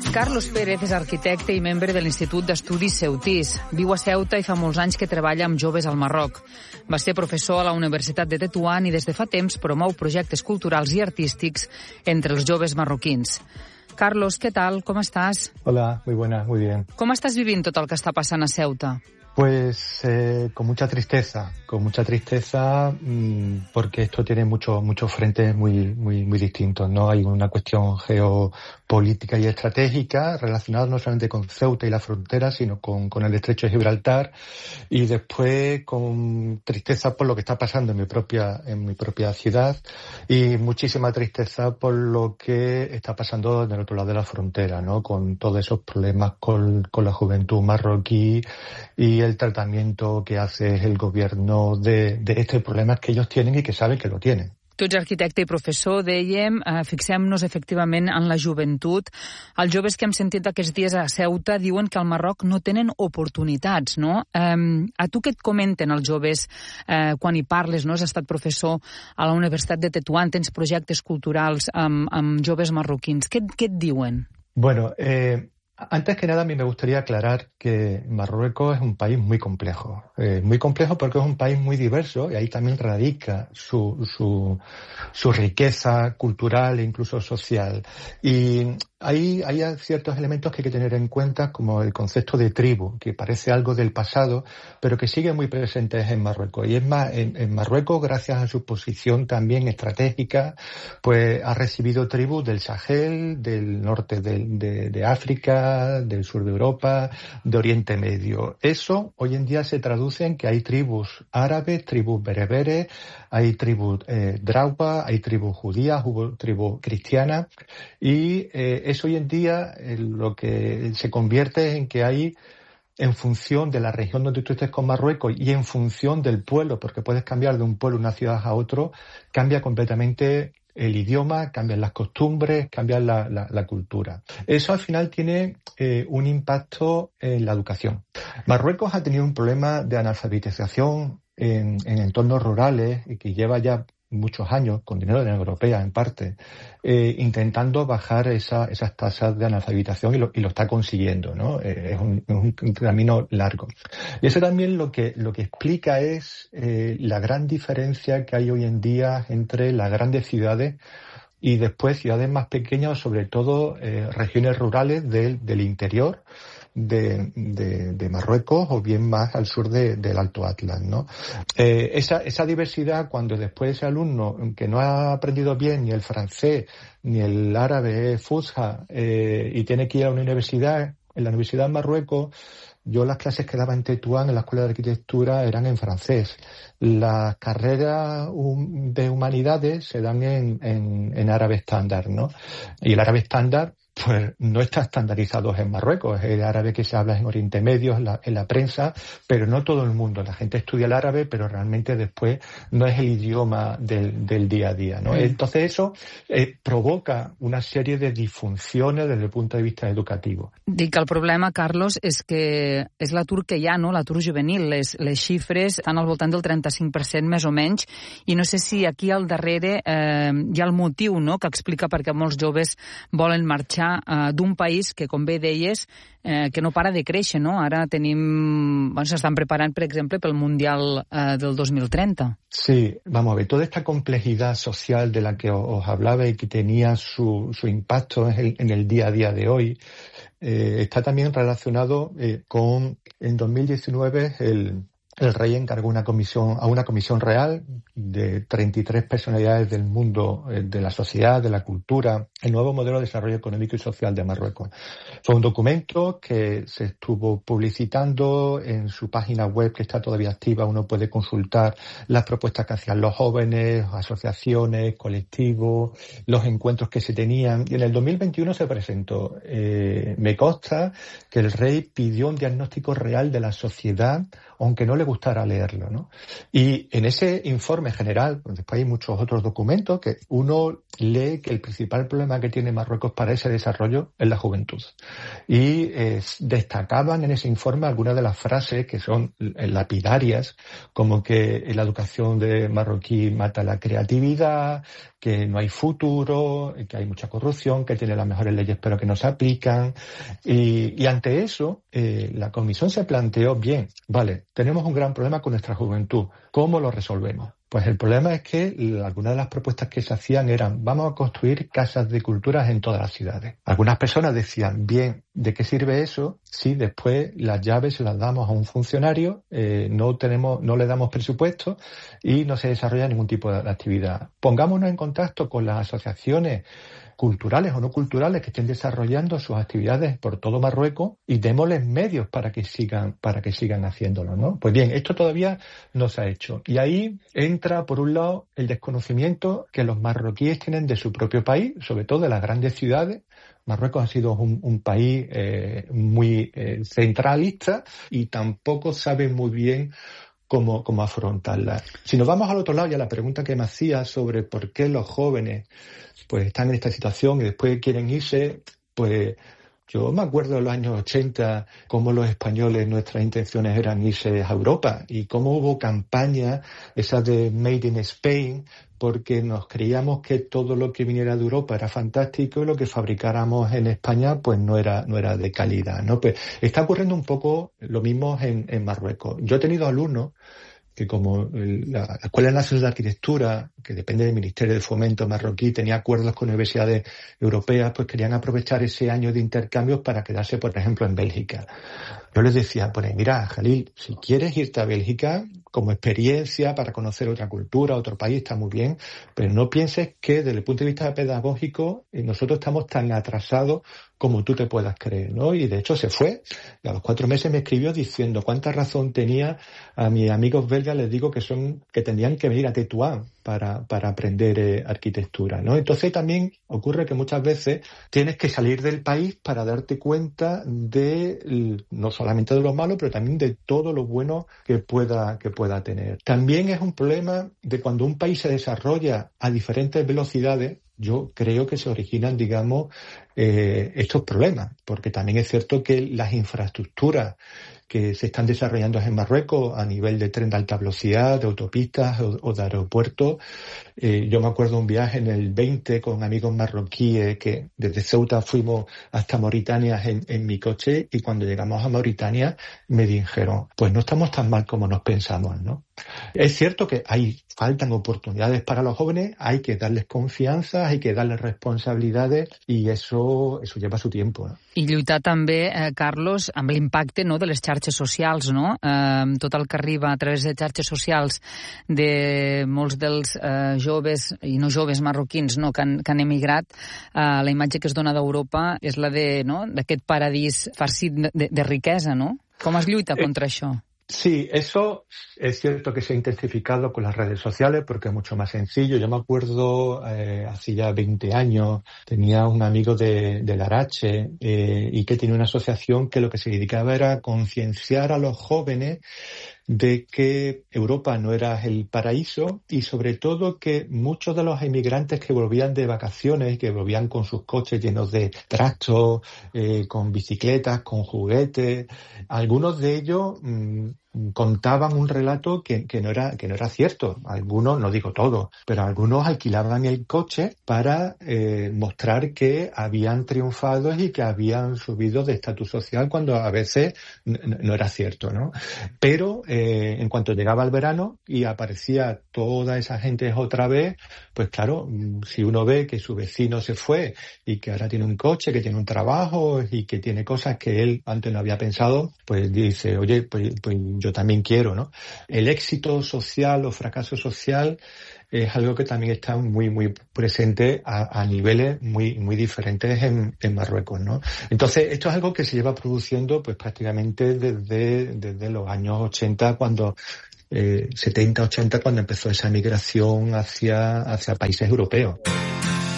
Carlos Pérez és arquitecte i membre de l'Institut d'Estudis Ceutís. Viu a Ceuta i fa molts anys que treballa amb joves al Marroc. Va ser professor a la Universitat de Tetuán i des de fa temps promou projectes culturals i artístics entre els joves marroquins. Carlos, ¿qué tal? ¿Cómo estás? Hola, muy buena, muy bien. Com estàs vivint tot el que està passant a Ceuta? Pues con mucha tristeza porque esto tiene muchos frentes muy distintos, ¿no? Hay una cuestión geopolítica y estratégica relacionada no solamente con Ceuta y la frontera, sino con el estrecho de Gibraltar, y después con tristeza por lo que está pasando en mi propia ciudad, y muchísima tristeza por lo que está pasando del otro lado de la frontera, ¿no? Con todos esos problemas con la juventud marroquí y el tratamiento que hace el gobierno de este problema que ellos tienen y que saben que lo tienen. Tu ets arquitecte i professor, dèiem, fixem-nos efectivament en la joventut. Els joves que hem sentit aquests dies a Ceuta diuen que al Marroc no tenen oportunitats, no? A tu què et comenten els joves quan hi parles, no? Has estat professor a la Universitat de Tetuán, tens projectes culturals amb joves marroquins. Què et diuen? Bueno, antes que nada, a mí me gustaría aclarar que Marruecos es un país muy complejo porque es un país muy diverso y ahí también radica su riqueza cultural e incluso social. Y hay ciertos elementos que hay que tener en cuenta, como el concepto de tribu, que parece algo del pasado, pero que sigue muy presente en Marruecos. Y es más, en Marruecos, gracias a su posición también estratégica, pues ha recibido tribus del Sahel, del norte de África, del sur de Europa, de Oriente Medio. Eso hoy en día se traduce en que hay tribus árabes, tribus bereberes, hay tribus draupa, hay tribus judías, tribus cristianas, y eso hoy en día lo que se convierte en que hay, en función de la región donde tú estés con Marruecos y en función del pueblo, porque puedes cambiar de un pueblo, una ciudad a otro, cambia completamente el idioma, cambian las costumbres, cambian la cultura. Eso al final tiene un impacto en la educación. Marruecos ha tenido un problema de analfabetización en entornos rurales y que lleva ya muchos años, con dinero de la Unión Europea en parte, intentando bajar esas tasas de analfabetización y lo está consiguiendo, ¿no? Es un camino largo. Y eso también lo que explica es la gran diferencia que hay hoy en día entre las grandes ciudades y después ciudades más pequeñas, sobre todo regiones rurales del interior de Marruecos o bien más al sur del Alto Atlas, ¿no? Esa diversidad, cuando después ese alumno que no ha aprendido bien ni el francés ni el árabe fusha y tiene que ir a una universidad, en la Universidad de Marruecos, yo las clases que daba en Tetuán, en la Escuela de Arquitectura, eran en francés. Las carreras de humanidades se dan en árabe estándar, ¿no? Y el árabe estándar pues no está estandarizado en Marruecos. El árabe que se habla en Oriente Medio, en la prensa, pero no todo el mundo. La gente estudia el árabe, pero realmente después no es el idioma del día a día, ¿no? Entonces eso provoca una serie de disfunciones desde el punto de vista educativo. Dic que el problema, Carlos, és que és l'atur que hi ha, no? L'atur juvenil. Les xifres estan al voltant del 35% més o menys, i no sé si aquí al darrere hi ha el motiu, no?, que explica per què molts joves volen marxar d'un país que, com bé deies, que no para de créixer, no? Ara s'estan preparant, per exemple, pel Mundial del 2030. Sí, vamos a ver, toda esta complejidad social de la que os hablaba y que tenía su impacto en el día a día de hoy, está también relacionado con, en 2019, el rey encargó a una comisión real de 33 personalidades del mundo, de la sociedad, de la cultura, el nuevo modelo de desarrollo económico y social de Marruecos. Fue un documento que se estuvo publicitando en su página web, que está todavía activa. Uno puede consultar las propuestas que hacían los jóvenes, asociaciones, colectivos, los encuentros que se tenían. Y en el 2021 se presentó. Me consta que el rey pidió un diagnóstico real de la sociedad, aunque no le gustara leerlo, ¿no? Y en ese informe general, pues después hay muchos otros documentos que uno lee que el principal problema que tiene Marruecos para ese desarrollo es la juventud. Y destacaban en ese informe algunas de las frases que son lapidarias, como que la educación de marroquí mata la creatividad, que no hay futuro, que hay mucha corrupción, que tiene las mejores leyes pero que no se aplican. Y ante eso, la comisión se planteó, bien, vale, tenemos un gran problema con nuestra juventud, ¿cómo lo resolvemos? Pues el problema es que algunas de las propuestas que se hacían eran, vamos a construir casas de culturas en todas las ciudades. Algunas personas decían, bien, ¿de qué sirve eso si después las llaves se las damos a un funcionario, no le damos presupuesto y no se desarrolla ningún tipo de actividad? Pongámonos en contacto con las asociaciones culturales o no culturales que estén desarrollando sus actividades por todo Marruecos y démosles medios para que sigan haciéndolo, ¿no? Pues bien, esto todavía no se ha hecho. Y ahí entra, por un lado, el desconocimiento que los marroquíes tienen de su propio país, sobre todo de las grandes ciudades. Marruecos ha sido un país muy centralista y tampoco sabe muy bien cómo afrontarla. Si nos vamos al otro lado, ya la pregunta que me hacía sobre por qué los jóvenes pues están en esta situación y después quieren irse, pues yo me acuerdo de los años 80 cómo los españoles, nuestras intenciones eran irse a Europa y cómo hubo campañas, esas de Made in Spain, porque nos creíamos que todo lo que viniera de Europa era fantástico y lo que fabricáramos en España pues no era de calidad, ¿no? Pues está ocurriendo un poco lo mismo en Marruecos. Yo he tenido alumnos que como la Escuela Nacional de Arquitectura, que depende del Ministerio de Fomento marroquí, tenía acuerdos con universidades europeas, pues querían aprovechar ese año de intercambios para quedarse, por ejemplo, en Bélgica. Yo les decía, pues mira, Jalil, si quieres irte a Bélgica como experiencia para conocer otra cultura, otro país, está muy bien, pero no pienses que desde el punto de vista pedagógico nosotros estamos tan atrasados como tú te puedas creer, ¿no? Y de hecho se fue. Y a los 4 meses me escribió diciendo cuánta razón tenía. A mis amigos belgas les digo que tendrían que venir a Tetuán para aprender arquitectura, ¿no? Entonces también ocurre que muchas veces tienes que salir del país para darte cuenta de no solamente de lo malo, pero también de todo lo bueno que pueda tener. También es un problema de cuando un país se desarrolla a diferentes velocidades. Yo creo que se originan, digamos, estos problemas, porque también es cierto que las infraestructuras que se están desarrollando en Marruecos a nivel de tren de alta velocidad, de autopistas o de aeropuertos. Yo me acuerdo de un viaje en el 20 con amigos marroquíes que desde Ceuta fuimos hasta Mauritania en mi coche y cuando llegamos a Mauritania me dijeron, pues no estamos tan mal como nos pensamos, ¿no? Es cierto que faltan oportunidades para los jóvenes, hay que darles confianza, hay que darles responsabilidades i eso lleva su tiempo. I lluitar també, Carlos, amb l'impacte, no, de les xarxes socials, no? Tot el que arriba a través de xarxes socials de molts dels joves i no joves marroquins, no, que han emigrat, la imatge que es dona d'Europa és la d'aquest paradís farcit de riquesa, no? Com es lluita contra això? Sí, eso es cierto que se ha intensificado con las redes sociales porque es mucho más sencillo. Yo me acuerdo, hace ya 20 años, tenía un amigo de Larache y que tenía una asociación que lo que se dedicaba era concienciar a los jóvenes de que Europa no era el paraíso y sobre todo que muchos de los emigrantes que volvían de vacaciones, que volvían con sus coches llenos de trastos, con bicicletas, con juguetes, algunos de ellos contaban un relato que no era cierto. Algunos, no digo todos, pero algunos alquilaban el coche para mostrar que habían triunfado y que habían subido de estatus social cuando a veces no era cierto, ¿no? Pero en cuanto llegaba el verano y aparecía toda esa gente otra vez, pues claro, si uno ve que su vecino se fue y que ahora tiene un coche, que tiene un trabajo y que tiene cosas que él antes no había pensado, pues dice, oye, pues yo también quiero, ¿no? El éxito social o fracaso social es algo que también está muy, muy presente a niveles muy diferentes en Marruecos, ¿no? Entonces, esto es algo que se lleva produciendo pues prácticamente desde los años 80, cuando 70, 80, cuando empezó esa migración hacia países europeos.